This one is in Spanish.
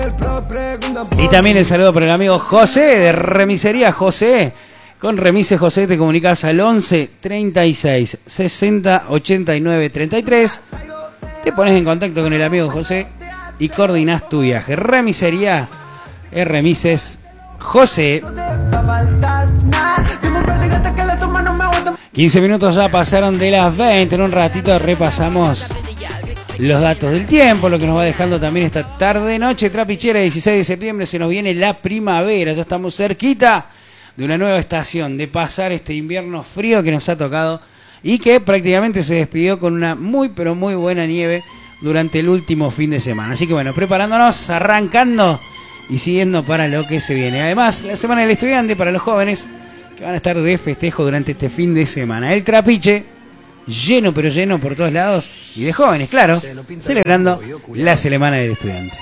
Y también el saludo para el amigo José de Remisería José. Con Remises José te comunicas al 11 36 60 89 33. Te pones en contacto con el amigo José y coordinás tu viaje. Remisería Remises José. 15 minutos ya pasaron de las 20. En un ratito repasamos los datos del tiempo, lo que nos va dejando también esta tarde noche trapichera. 16 de septiembre se nos viene la primavera, ya estamos cerquita de una nueva estación, de pasar este invierno frío que nos ha tocado y que prácticamente se despidió con una muy pero muy buena nieve durante el último fin de semana. Así que bueno, preparándonos, arrancando y siguiendo para lo que se viene. Además, la Semana del Estudiante para los jóvenes que van a estar de festejo durante este fin de semana. El trapiche lleno pero lleno por todos lados y de jóvenes, claro, celebrando la Semana del Estudiante.